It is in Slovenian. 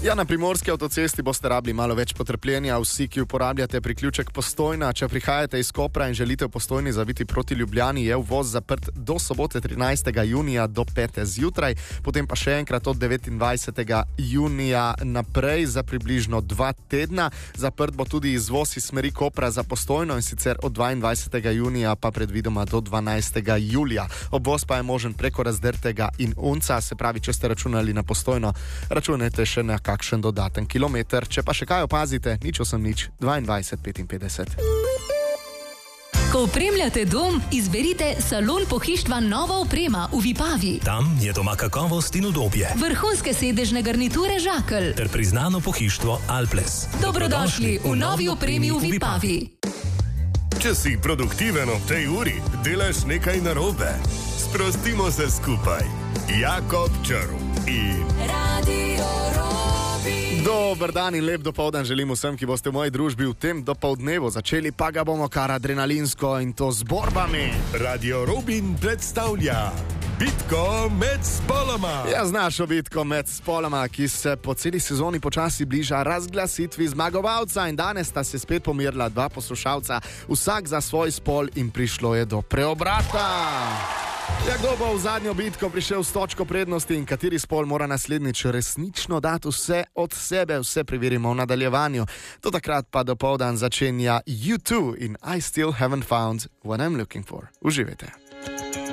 Ja, na primorski avtocesti boste rabili malo več potrpljenja. Vsi, ki uporabljate priključek Postojna, če prihajate iz Kopra in želite v Postojni zaviti proti Ljubljani, je uvoz zaprt do sobote 13. junija do 5. zjutraj, potem pa še enkrat od 29. junija naprej za približno 2 tedna. Zaprt bo tudi izvoz iz smeri Kopra za Postojno in sicer od 22. junija pa predvidoma do 12. julija. Obvoz pa je možen preko Razdrtega in Unca, se pravi, če ste računali na Postojno, računajte še na kakšen dodaten kilometer. Če pa še kaj opazite, nič 2255. Ko opremljate dom, izberite Salon pohištva Nova oprema v Vipavi. Tam je doma kakovost in udobje. Vrhunske sedežne garniture Žakelj ter priznano pohištvo Alples. Dobrodošli v novi opremi v Vipavi. Če si produktiven ob tej uri, delaš nekaj narobe. Sprostimo se skupaj. Jakob Črv in Radio Robi. Dober dan in lep dopoldan želim vsem, ki boste v moji družbi v tem dopoldnevu. Začeli pa ga bomo kar adrenalinsko in to z borbami. Radio Robin predstavlja bitko med spoloma. Ja, z našo bitko med spoloma, ki se po celi sezoni počasi bliža razglasitvi zmagovalca in danes sta se spet pomirila 2 poslušalca, vsak za svoj spol in prišlo je do preobrata. Ja, kdo bo v zadnjo bitko prišel s točko prednosti in kateri spol mora naslednjič resnično dati vse od sebe, vse preverimo v nadaljevanju. Do takrat pa dopoldan začenja U2 in I Still Haven't Found What I'm Looking For. Uživajte.